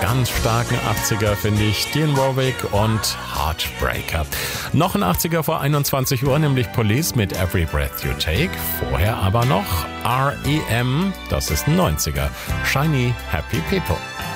ganz starken 80er, finde ich. Dionne Warwick und Heartbreaker. Noch ein 80er vor 21 Uhr, nämlich Police mit Every Breath You Take. Vorher aber noch R.E.M., das ist ein 90er. Shiny Happy People.